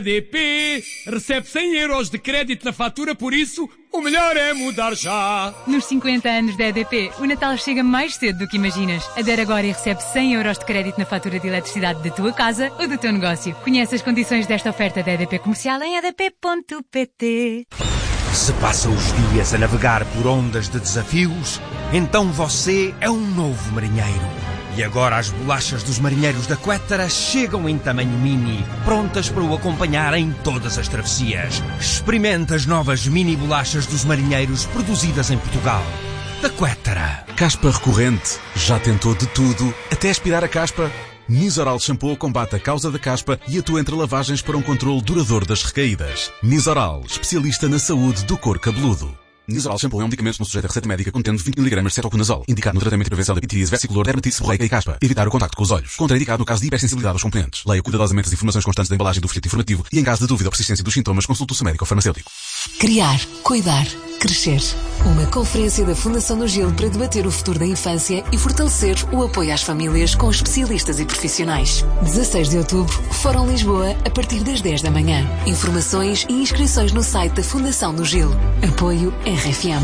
EDP recebe 100 euros de crédito na fatura, por isso o melhor é mudar já. Nos 50 anos da EDP, o Natal chega mais cedo do que imaginas. Adere agora e recebe 100 euros de crédito na fatura de eletricidade da tua casa ou do teu negócio. Conhece as condições desta oferta da EDP Comercial em edp.pt. Se passa os dias a navegar por ondas de desafios, então você é um novo marinheiro. E agora as bolachas dos marinheiros da Quettara chegam em tamanho mini, prontas para o acompanhar em todas as travessias. Experimente as novas mini bolachas dos marinheiros produzidas em Portugal. Da Quettara. Caspa recorrente. Já tentou de tudo, até aspirar a caspa? Nizoral Shampoo combate a causa da caspa e atua entre lavagens para um controle duradouro das recaídas. Nizoral, especialista na saúde do couro cabeludo. Nizoral Shampoo é um medicamento não sujeito a receita médica contendo 20 mg de cetoconazole, indicado no tratamento de prevenção da epitidise vesicular, dermatite seborreica e caspa. Evitar o contacto com os olhos. Contraindicado no caso de hipersensibilidade aos componentes. Leia cuidadosamente as informações constantes da embalagem do folheto informativo e, em caso de dúvida ou persistência dos sintomas, consulte o seu médico ou farmacêutico. Criar, cuidar, crescer. Uma conferência da Fundação do Gelo para debater o futuro da infância e fortalecer o apoio às famílias com especialistas e profissionais. 16 de outubro, Fórum Lisboa, a partir das 10 da manhã. Informações e inscrições no site da Fundação do Gelo. Apoio RFM.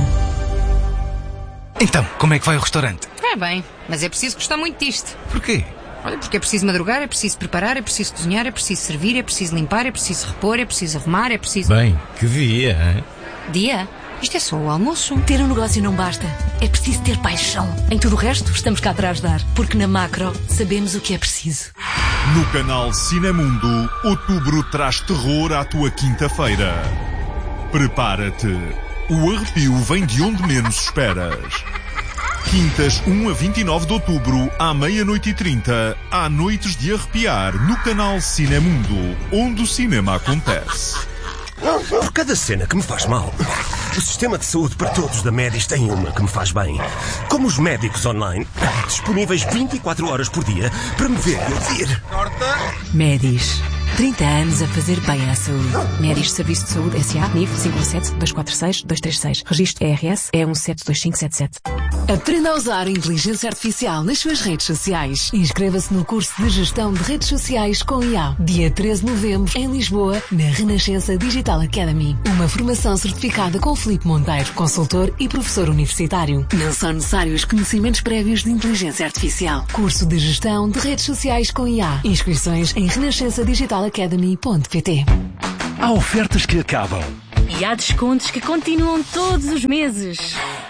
Então, como é que vai o restaurante? Vai bem, mas é preciso gostar muito disto. Porquê? Olha, porque é preciso madrugar, é preciso preparar, é preciso cozinhar, é preciso servir, é preciso limpar, é preciso repor, é preciso arrumar, é preciso... Bem, que dia, hein? Dia? Isto é só o almoço. Ter um negócio não basta. É preciso ter paixão. Em tudo o resto, estamos cá para ajudar. Porque na Macro, sabemos o que é preciso. No canal Cinemundo, outubro traz terror à tua quinta-feira. Prepara-te. O arrepio vem de onde menos esperas. Quintas 1 a 29 de outubro, à 00:30, há noites de arrepiar no canal Cinemundo, onde o cinema acontece. Por cada cena que me faz mal, o sistema de saúde para todos da Médis tem uma que me faz bem. Como os médicos online, disponíveis 24 horas por dia para me ver e ouvir. Médis. 30 anos a fazer bem à saúde. Médis Serviço de Saúde S.A. NIF 517-246-236. Registro ERS E172577. Aprenda a usar a inteligência artificial nas suas redes sociais. Inscreva-se no curso de Gestão de Redes Sociais com IA. Dia 13 de novembro, em Lisboa, na Renascença Digital Academy. Uma formação certificada com Filipe Monteiro, consultor e professor universitário. Não são necessários conhecimentos prévios de inteligência artificial. Curso de Gestão de Redes Sociais com IA. Inscrições em renascençadigitalacademy.pt. Há ofertas que acabam. E há descontos que continuam todos os meses.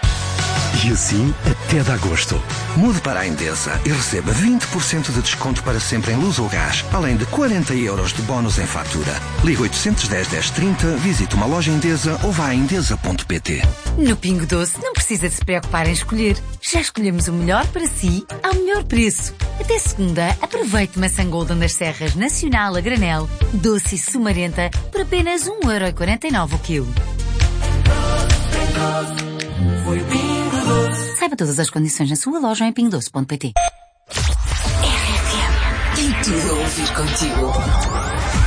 E assim até de agosto. Mude para a Endesa e receba 20% de desconto para sempre em luz ou gás, além de 40 euros de bónus em fatura. Ligue 810 1030, visite uma loja Endesa ou vá a endesa.pt. No Pingo Doce não precisa de se preocupar em escolher. Já escolhemos o melhor para si ao melhor preço. Até segunda, aproveite maçã Golden das Serras Nacional a granel, doce e sumarenta, por apenas 1,49€ o quilo. Foi Pingo Doce. Saiba todas as condições na sua loja em pingodoce.pt. RFM. Tem tudo a ouvir contigo.